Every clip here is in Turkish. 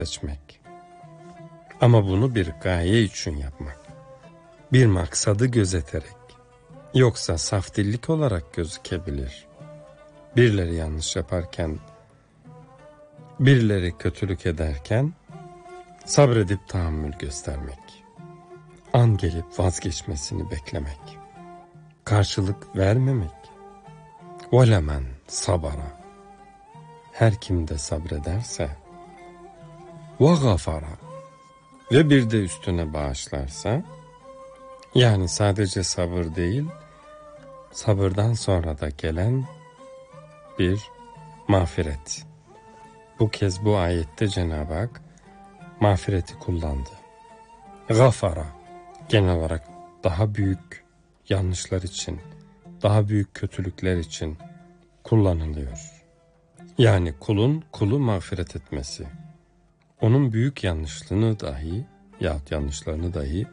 seçmek. Ama bunu bir gaye için yapmak. Bir maksadı gözeterek. Yoksa saf dillik olarak gözükebilir. Birileri yanlış yaparken, birileri kötülük ederken sabredip tahammül göstermek. An gelip vazgeçmesini beklemek. Karşılık vermemek. وَلَمَنْ sabara. Her kim de sabrederse وَغَفَرَ ve bir de üstüne bağışlarsa, yani sadece sabır değil, sabırdan sonra da gelen bir mağfiret. Bu kez bu ayette Cenab-ı Hak mağfireti kullandı. Gafara genel olarak daha büyük yanlışlar için, daha büyük kötülükler için kullanılıyor. Yani kulun kulu mağfiret etmesi. Onun büyük yanlışlığını dahi yahut yanlışlarını dahi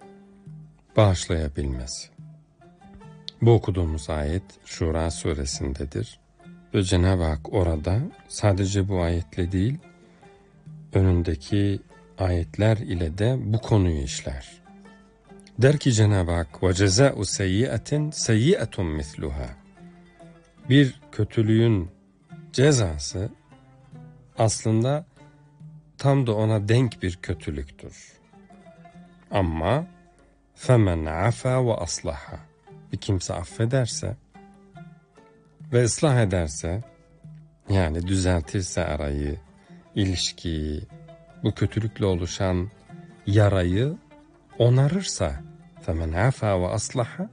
bağışlayabilmesi. Bu okuduğumuz ayet Şura suresindedir. Ve Cenab-ı Hak orada sadece bu ayetle değil, önündeki ayetler ile de bu konuyu işler. Der ki Cenab-ı Hak وَجَزَاءُ سَيِّئَةٍ سَيِّئَةٌ مِثْلُهَا. Bir kötülüğün cezası aslında tam da ona denk bir kötülüktür. Ama فَمَنْ عَفَا وَأَصْلَحَا. Bir kimse affederse ve ıslah ederse, yani düzeltirse arayı, ilişkiyi, bu kötülükle oluşan yarayı onarırsa, فَمَنْ عَفَا وَأَصْلَحَا.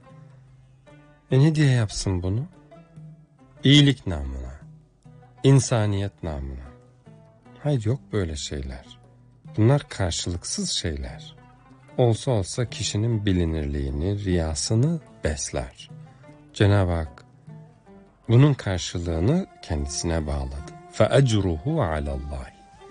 Ne diye yapsın bunu? İyilik namına, insaniyet namına. Hayır, yok böyle şeyler. Bunlar karşılıksız şeyler. Olsa olsa kişinin bilinirliğini, riyasını besler. Cenab-ı Hak bunun karşılığını kendisine bağladı. فَاَجْرُهُ عَلَى اللّٰهِ.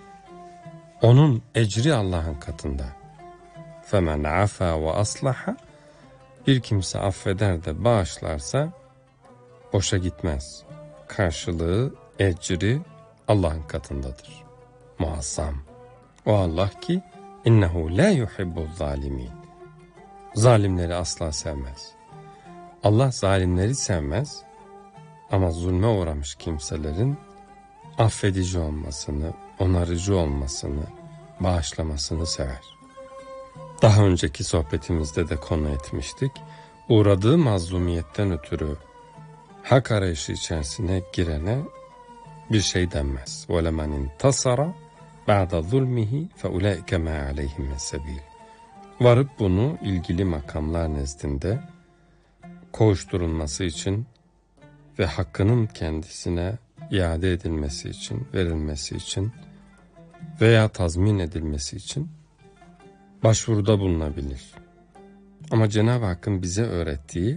Onun ecri Allah'ın katında. فَمَنْ عَفَا وَأَصْلَحَ. Bir kimse affeder de bağışlarsa boşa gitmez. Karşılığı, ecri Allah'ın katındadır. Muazzam. O Allah ki innehu la yuhibbul zalimin. Zalimleri asla sevmez. Allah zalimleri sevmez ama zulme uğramış kimselerin affedici olmasını, onarıcı olmasını, bağışlamasını sever. Daha önceki sohbetimizde de konu etmiştik. Uğradığı mazlumiyetten ötürü hak arayışı içerisine girene bir şey denmez. وَلَمَنْ انْتَصَرَ بَعْدَ ظُلْمِهِ فَاُولَٰئِكَ مَا عَلَيْهِمْ مِنْ سَب۪يلٍ. Varıp bunu ilgili makamlar nezdinde kovuşturulması için ve hakkının kendisine iade edilmesi için, verilmesi için veya tazmin edilmesi için başvuruda bulunabilir. Ama Cenab-ı Hakk'ın bize öğrettiği,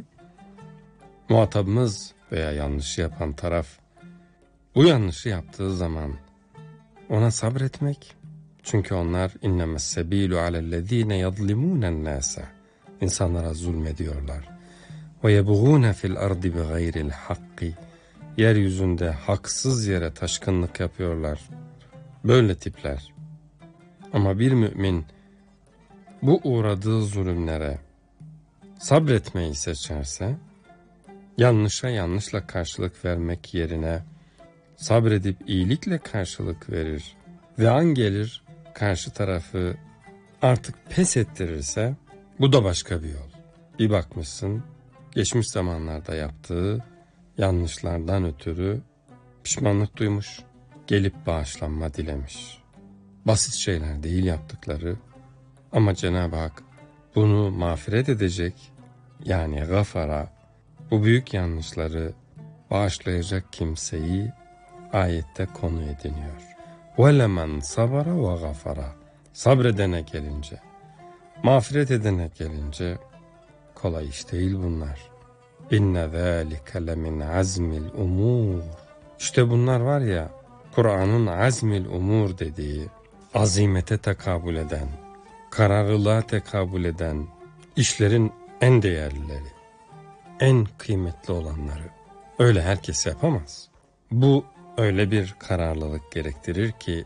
muhatabımız veya yanlışı yapan taraf bu yanlışı yaptığı zaman ona sabretmek. Çünkü onlar innemes sebilu alellezine yadlimunen nasa. İnsanlara zulmediyorlar. Ve yebğune fil ardi bi gayril hakki. Yeryüzünde haksız yere taşkınlık yapıyorlar. Böyle tipler. Ama bir mümin bu uğradığı zulümlere sabretmeyi seçerse, yanlışa yanlışla karşılık vermek yerine sabredip iyilikle karşılık verir ve an gelir karşı tarafı artık pes ettirirse, bu da başka bir yol. Bir bakmışsın geçmiş zamanlarda yaptığı yanlışlardan ötürü pişmanlık duymuş, gelip bağışlanma dilemiş. Basit şeyler değil yaptıkları ama Cenab-ı Hak bunu mağfiret edecek, yani gafara, bu büyük yanlışları bağışlayacak kimseyi ayette konu ediniyor. وَلَمَنْ صَبَرَ وَغَفَرَ. Sabredene gelince, mağfiret edene gelince kolay iş değil bunlar. İnne zâlike lemin azmil umur. İşte bunlar var ya, Kur'an'ın azmil umur dediği, azimete tekabül eden, kararlılığa tekabül eden işlerin en değerlileri, en kıymetli olanları. Öyle herkes yapamaz. Bu öyle bir kararlılık gerektirir ki,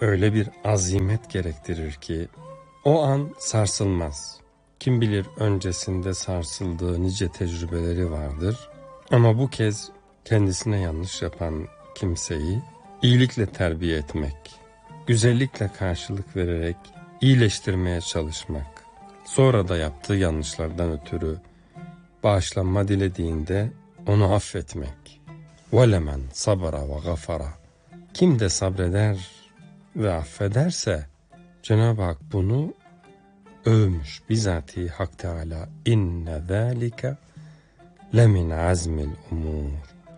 öyle bir azimet gerektirir ki o an sarsılmaz. Kim bilir öncesinde sarsıldığı nice tecrübeleri vardır. Ama bu kez kendisine yanlış yapan kimseyi iyilikle terbiye etmek, güzellikle karşılık vererek iyileştirmeye çalışmak, sonra da yaptığı yanlışlardan ötürü bağışlanma dilediğinde onu affetmek. وَلَمَنْ صَبَرَ وَغَفَرَ Kim de sabreder ve affederse Cenab-ı Hak bunu övmüş. Bizatihi Hak Teala inne zâlike lemin azmil umur.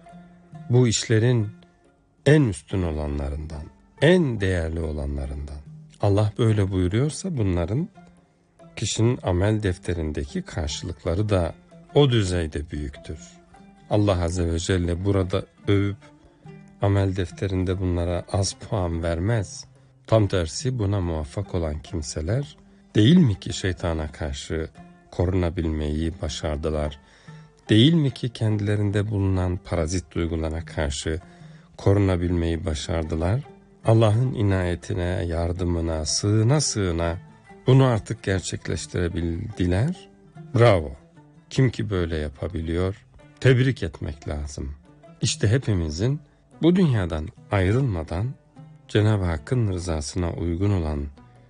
Bu işlerin en üstün olanlarından, en değerli olanlarından. Allah böyle buyuruyorsa bunların kişinin amel defterindeki karşılıkları da o düzeyde büyüktür. Allah Azze ve Celle burada övüp amel defterinde bunlara az puan vermez. Tam tersi buna muvaffak olan kimseler değil mi ki şeytana karşı korunabilmeyi başardılar? Değil mi ki kendilerinde bulunan parazit duygulara karşı korunabilmeyi başardılar? Allah'ın inayetine, yardımına, sığına sığına bunu artık gerçekleştirebildiler. Bravo! Kim ki böyle yapabiliyor? Tebrik etmek lazım. İşte hepimizin bu dünyadan ayrılmadan Cenab-ı Hakk'ın rızasına uygun olan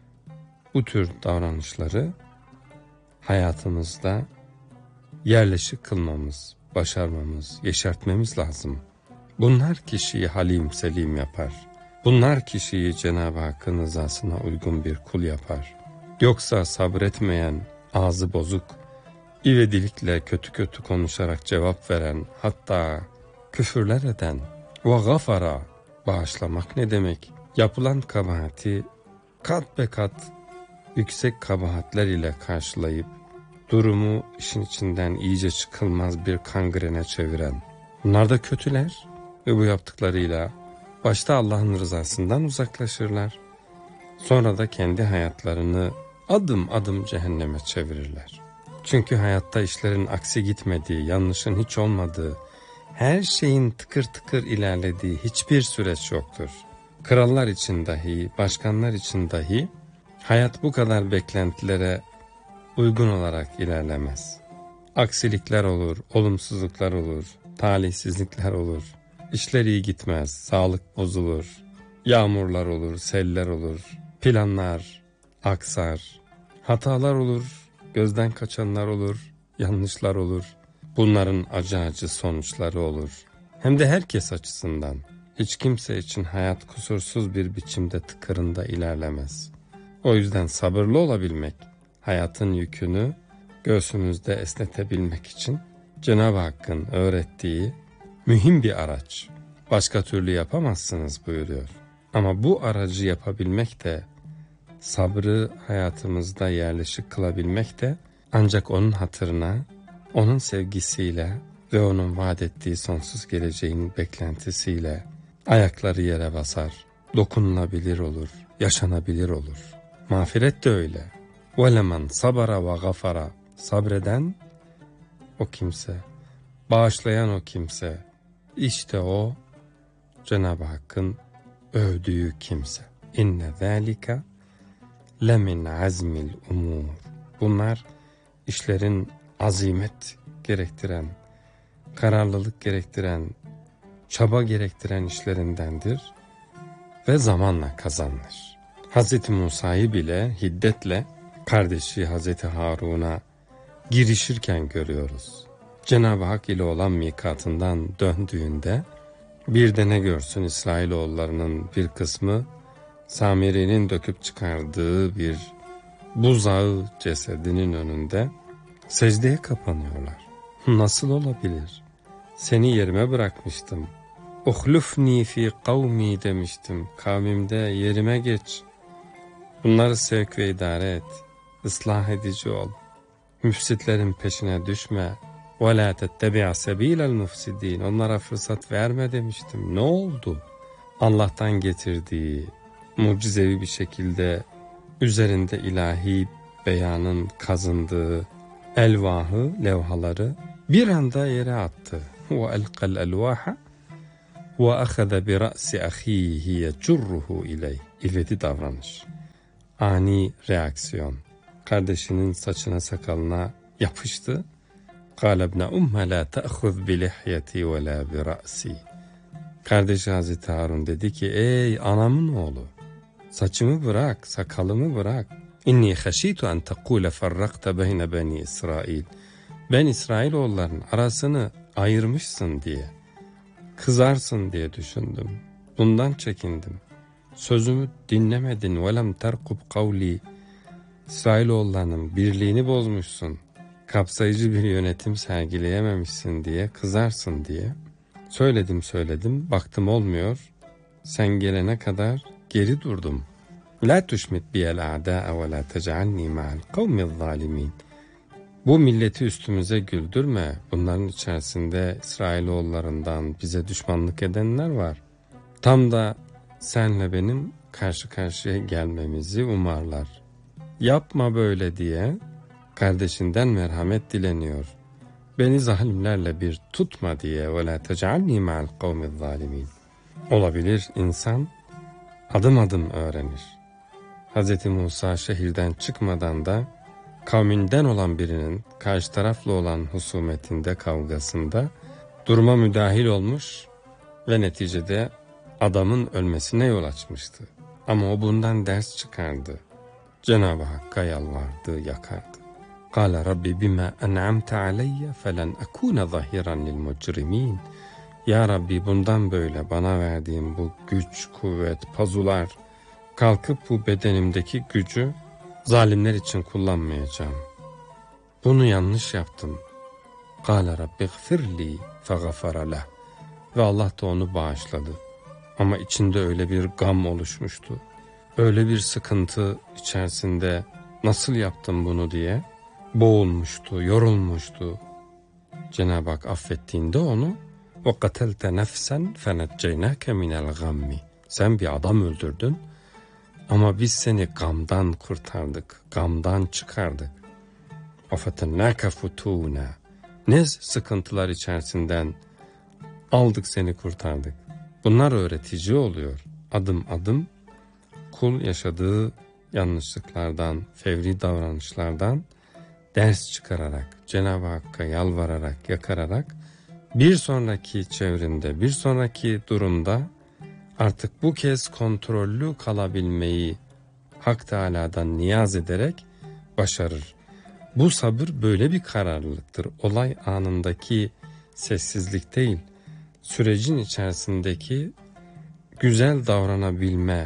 bu tür davranışları hayatımızda yerleşik kılmamız, başarmamız, yeşertmemiz lazım. Bunlar kişiyi halim selim yapar. Bunlar kişiyi Cenab-ı Hakk'ın rızasına uygun bir kul yapar. Yoksa sabretmeyen, ağzı bozuk, ivedilikle kötü kötü konuşarak cevap veren, hatta küfürler eden, وَغَفَرَ bağışlamak ne demek? Yapılan kabahati kat be kat yüksek kabahatler ile karşılayıp durumu işin içinden iyice çıkılmaz bir kangrene çeviren. Bunlar da kötüler ve bu yaptıklarıyla başta Allah'ın rızasından uzaklaşırlar. Sonra da kendi hayatlarını adım adım cehenneme çevirirler. Çünkü hayatta işlerin aksi gitmediği, yanlışın hiç olmadığı, her şeyin tıkır tıkır ilerlediği hiçbir süreç yoktur. Krallar için dahi, başkanlar için dahi hayat bu kadar beklentilere uygun olarak ilerlemez. Aksilikler olur, olumsuzluklar olur, talihsizlikler olur. İşler iyi gitmez, sağlık bozulur, yağmurlar olur, seller olur, planlar aksar, hatalar olur, gözden kaçanlar olur, yanlışlar olur. Bunların acı acı sonuçları olur. Hem de herkes açısından. Hiç kimse için hayat kusursuz bir biçimde tıkırında ilerlemez. O yüzden sabırlı olabilmek, hayatın yükünü göğsümüzde esnetebilmek için Cenab-ı Hakk'ın öğrettiği mühim bir araç. Başka türlü yapamazsınız buyuruyor. Ama bu aracı yapabilmek de, sabrı hayatımızda yerleşik kılabilmek de ancak onun hatırına, onun sevgisiyle ve onun vaat ettiği sonsuz geleceğin beklentisiyle ayakları yere basar, dokunulabilir olur, yaşanabilir olur. Mağfiret de öyle. وَلَمَنْ صَبَرَ وَغَفَرَ Sabreden o kimse, bağışlayan o kimse, işte o Cenab-ı Hakk'ın övdüğü kimse. İnne zâlike lemin azmil umur. Bunlar işlerin azimet gerektiren, kararlılık gerektiren, çaba gerektiren işlerindendir ve zamanla kazanılır. Hz. Musa'yı bile hiddetle kardeşi Hz. Harun'a girişirken görüyoruz. Cenab-ı Hak ile olan mikatından döndüğünde bir de ne görsün İsrailoğullarının bir kısmı Samiri'nin döküp çıkardığı bir buzağı cesedinin önünde secdeye kapanıyorlar. Nasıl olabilir? Seni yerime bırakmıştım. Uhlufni fi kavmi demiştim. Kavmimde yerime geç. Bunları sevk ve idare et. Islah edici ol. Müfsitlerin peşine düşme. وَلَا تَتَّبِعَ سَب۪يلَ الْمُفْسِد۪ينَ Onlara fırsat verme demiştim. Ne oldu? Allah'tan getirdiği mucizevi bir şekilde üzerinde ilahi beyanın kazındığı elvahı, levhaları bir anda yere attı. وَأَلْقَ الْأَلْوَاحَ وَأَخَذَ بِرَأْسِ أَخِيهِ يَجُرُّهُ إِلَيْهِ ivedi davranış, ani reaksiyon. Kardeşinin saçına sakalına yapıştı. قَالَ ابْنَ اُمَّ لَا تَأْخُذْ بِلِحْيَتِي وَلَا بِرَأْسِي. Kardeşi Hazreti Harun dedi ki, ey anamın oğlu, saçımı bırak, sakalımı bırak. İnni haşitu en tekule ferrakte beyne beni İsrail. Ben İsrailoğulların arasını ayırmışsın diye, kızarsın diye düşündüm. Bundan çekindim. Sözümü dinlemedin. Velem terkub kavli. İsrailoğullarının birliğini bozmuşsun. Kapsayıcı bir yönetim sergileyememişsin diye, kızarsın diye. Söyledim, baktım olmuyor. Sen gelene kadar geri durdum. La tuşmit biyel a'da'a ve la tec'alni ma'al kavmiz zalimin. Bu milleti üstümüze güldürme. Bunların içerisinde İsrailoğullarından bize düşmanlık edenler var. Tam da senle benim karşı karşıya gelmemizi umarlar. Yapma böyle diye kardeşinden merhamet dileniyor. Beni zalimlerle bir tutma diye وَلَا تَجْعَلْنِي مَعَ الْقَوْمِ الظَّالِمِينَ. Olabilir insan adım adım öğrenir. Hz. Musa şehirden çıkmadan da kavminden olan birinin karşı tarafla olan husumetinde, kavgasında duruma müdahil olmuş ve neticede adamın ölmesine yol açmıştı. Ama o bundan ders çıkardı. Cenab-ı Hakk'a yalvardı, yakardı. قال رب بما أنعمت علي فلن أكون ظهيرا للمجرمين. Ya Rabbi, bundan böyle bana verdiğin bu güç, kuvvet, pazular, kalkıp bu bedenimdeki gücü zalimler için kullanmayacağım. Bunu yanlış yaptım. قال رب اغفر لي فغفر له. Ve Allah da onu bağışladı. Ama içinde öyle bir gam oluşmuştu. Öyle bir sıkıntı içerisinde nasıl yaptım bunu diye boğulmuştu, yorulmuştu. Cenab-ı Hak affettiğinde onu وَقَتَلْتَ نَفْسًا فَنَجَّيْنَاكَ مِنَ الْغَمِّ. Sen bir adam öldürdün ama biz seni gamdan kurtardık, gamdan çıkardık. وَفَتَنَّاكَ فُتُونَ. Ne sıkıntılar içerisinden aldık seni, kurtardık. Bunlar öğretici oluyor. Adım adım kul yaşadığı yanlışlıklardan, fevri davranışlardan ders çıkararak, Cenab-ı Hakk'a yalvararak, yakararak bir sonraki çevrinde, bir sonraki durumda artık bu kez kontrollü kalabilmeyi Hak Teâlâ'dan niyaz ederek başarır. Bu sabır böyle bir kararlılıktır. Olay anındaki sessizlik değil, sürecin içerisindeki güzel davranabilme,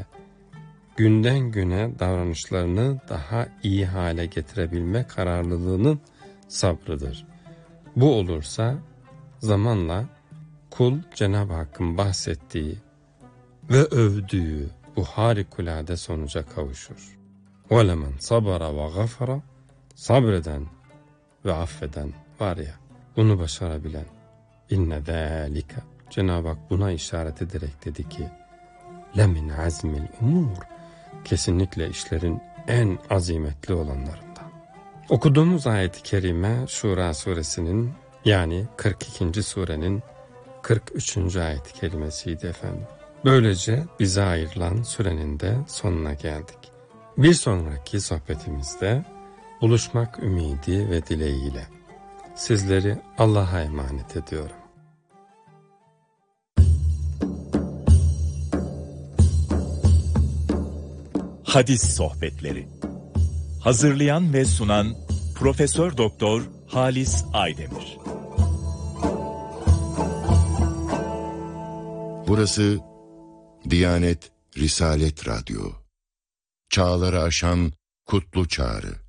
günden güne davranışlarını daha iyi hale getirebilme kararlılığının sabrıdır. Bu olursa zamanla kul Cenab-ı Hakk'ın bahsettiği ve övdüğü bu harikulade sonuca kavuşur. وَلَمَنْ صَبَرَ وَغَفَرَ. Sabreden ve affeden var ya, bunu başarabilen. İnne zâlike. Cenab-ı Hak buna işaret ederek dedi ki, lemin azmil umur. Kesinlikle işlerin en azimetli olanlarından. Okuduğumuz ayet-i kerime Şura suresinin, yani 42. surenin 43. ayet-i kerimesiydi efendim. Böylece bize ayrılan sürenin de sonuna geldik. Bir sonraki sohbetimizde buluşmak ümidi ve dileğiyle sizleri Allah'a emanet ediyorum. Hadis Sohbetleri. Hazırlayan ve sunan Profesör Doktor Halis Aydemir. Burası Diyanet Risalet Radyo. Çağları aşan kutlu çağrı.